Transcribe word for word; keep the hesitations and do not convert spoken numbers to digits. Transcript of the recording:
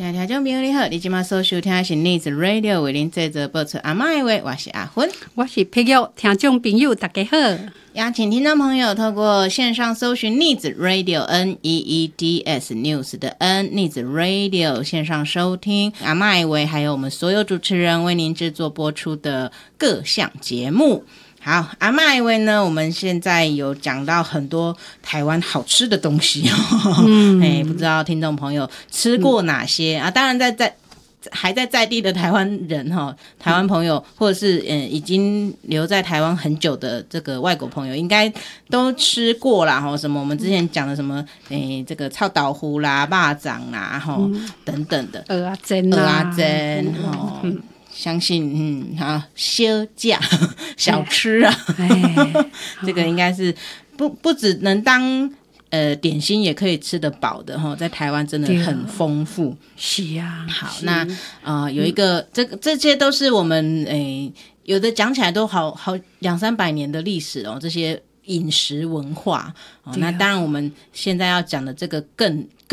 亲爱的听众朋友你好，你现在所收听的是 Needs Radio 为您制作播出阿嬷的话，我是阿芬， 我是佩玉，听众朋友大家好。 邀请听众朋友透过线上搜寻 Needs Radio N E E D S News 的 N Needs Radio 线上收听阿嬷的话，还有我们所有主持人为您制作播出的各项节目。好，阿嬷以为呢，我们现在有讲到很多台湾好吃的东西哦，嗯，哎，不知道听众朋友吃过哪些、嗯、啊？当然在在还在在地的台湾人哈，台湾朋友或者是嗯已经留在台湾很久的这个外国朋友，应该都吃过啦哈。什么我们之前讲的什么诶，这个臭豆腐啦、肉粽啦哈、嗯、等等的， 蚵仔煎啦、 蚵仔煎哈。嗯相信嗯好小价小吃啊，这个应该是不不只能当呃点心，也可以吃得饱的哈，在台湾真的很丰富。 是啊， 好，那呃有一个、嗯、这个这些都是我们诶、呃、有的讲起来都好好两三百年的历史哦，这些饮食文化哦。那当然我们现在要讲的这个更。